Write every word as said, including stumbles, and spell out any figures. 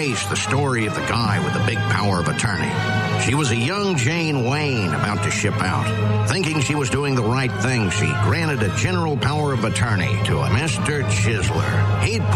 face the story of the guy with the big power of attorney. She was a young Jane Wayne about to ship out. Thinking she was doing the right thing, she granted a general power of attorney to a Mister Chisler. He'd